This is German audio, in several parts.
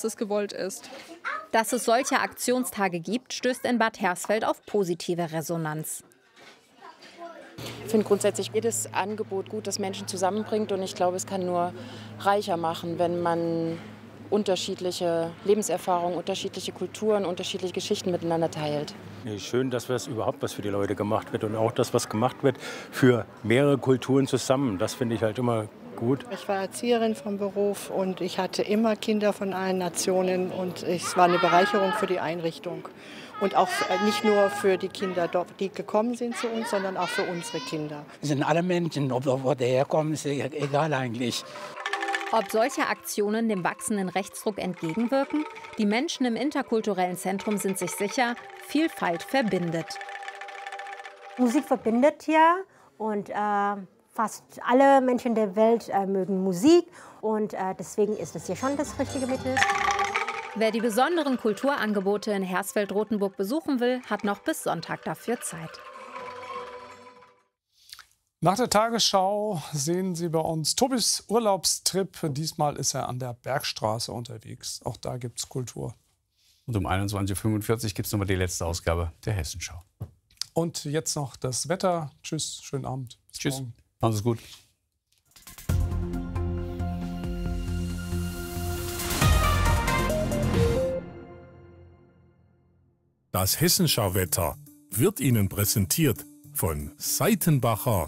es gewollt ist. Dass es solche Aktionstage gibt, stößt in Bad Hersfeld auf positive Resonanz. Ich finde grundsätzlich jedes Angebot gut, das Menschen zusammenbringt. Und ich glaube, es kann nur reicher machen, wenn man unterschiedliche Lebenserfahrungen, unterschiedliche Kulturen, unterschiedliche Geschichten miteinander teilt. Schön, dass überhaupt was für die Leute gemacht wird und auch das, was gemacht wird, für mehrere Kulturen zusammen. Das finde ich halt immer gut. Ich war Erzieherin vom Beruf und ich hatte immer Kinder von allen Nationen und es war eine Bereicherung für die Einrichtung. Und auch nicht nur für die Kinder, die gekommen sind zu uns, sondern auch für unsere Kinder. Es sind alle Menschen, wo die herkommen, ist egal eigentlich. Ob solche Aktionen dem wachsenden Rechtsruck entgegenwirken? Die Menschen im interkulturellen Zentrum sind sich sicher, Vielfalt verbindet. Musik verbindet hier und fast alle Menschen der Welt mögen Musik und deswegen ist es hier schon das richtige Mittel. Wer die besonderen Kulturangebote in Hersfeld-Rotenburg besuchen will, hat noch bis Sonntag dafür Zeit. Nach der Tagesschau sehen Sie bei uns Tobis Urlaubstrip. Diesmal ist er an der Bergstraße unterwegs. Auch da gibt es Kultur. Und um 21.45 Uhr gibt es nochmal die letzte Ausgabe der Hessenschau. Und jetzt noch das Wetter. Tschüss, schönen Abend. Bis Tschüss, morgen. machen Sie es gut. Das Hessenschau-Wetter wird Ihnen präsentiert von Seitenbacher.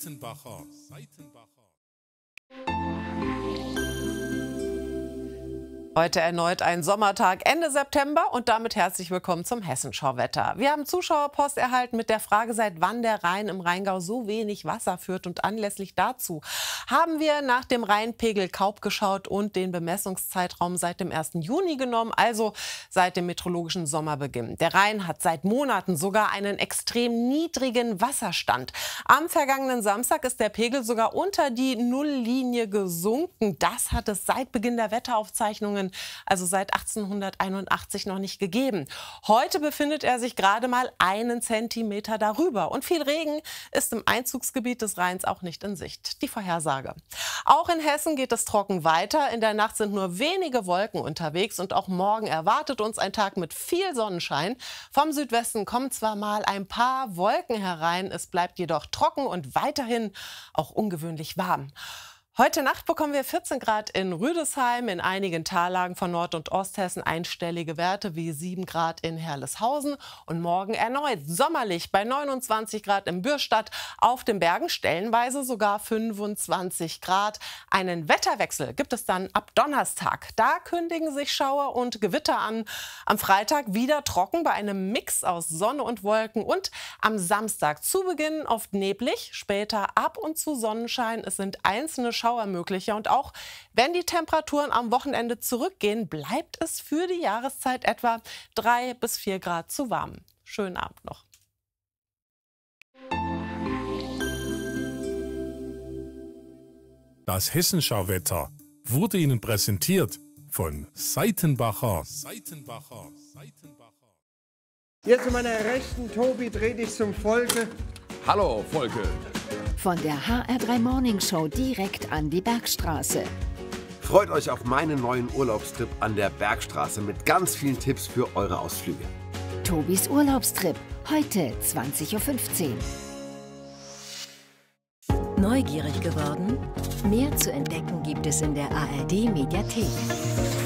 Heute erneut ein Sommertag Ende September und damit herzlich willkommen zum Hessenschau-Wetter. Wir haben Zuschauerpost erhalten mit der Frage, seit wann der Rhein im Rheingau so wenig Wasser führt. Und anlässlich dazu haben wir nach dem Rheinpegel Kaub geschaut und den Bemessungszeitraum seit dem 1. Juni genommen, also seit dem meteorologischen Sommerbeginn. Der Rhein hat seit Monaten sogar einen extrem niedrigen Wasserstand. Am vergangenen Samstag ist der Pegel sogar unter die Nulllinie gesunken. Das hat es seit Beginn der Wetteraufzeichnungen, also seit 1881, noch nicht gegeben. Heute befindet er sich gerade mal einen Zentimeter darüber. Und viel Regen ist im Einzugsgebiet des Rheins auch nicht in Sicht. Die Vorhersage. Auch in Hessen geht es trocken weiter. In der Nacht sind nur wenige Wolken unterwegs und auch morgen erwartet uns ein Tag mit viel Sonnenschein. Vom Südwesten kommen zwar mal ein paar Wolken herein, es bleibt jedoch trocken und weiterhin auch ungewöhnlich warm. Heute Nacht bekommen wir 14 Grad in Rüdesheim, in einigen Tallagen von Nord- und Osthessen einstellige Werte wie 7 Grad in Herleshausen und morgen erneut sommerlich bei 29 Grad in Bürstadt, auf den Bergen stellenweise sogar 25 Grad. Einen Wetterwechsel gibt es dann ab Donnerstag. Da kündigen sich Schauer und Gewitter an. Am Freitag wieder trocken bei einem Mix aus Sonne und Wolken und am Samstag zu Beginn oft neblig, später ab und zu Sonnenschein. Es sind einzelne Schauer möglicher und auch wenn die Temperaturen am Wochenende zurückgehen, bleibt es für die Jahreszeit etwa 3 bis 4 Grad zu warm. Schönen Abend noch. Das Hessenschau-Wetter wurde Ihnen präsentiert von Seitenbacher. Hier zu meiner Rechten, Tobi, dreh dich zum Volke. Hallo, Volke. Von der HR3 Morning Show direkt an die Bergstraße. Freut euch auf meinen neuen Urlaubstrip an der Bergstraße mit ganz vielen Tipps für eure Ausflüge. Tobis Urlaubstrip, heute 20.15 Uhr. Neugierig geworden? Mehr zu entdecken gibt es in der ARD Mediathek.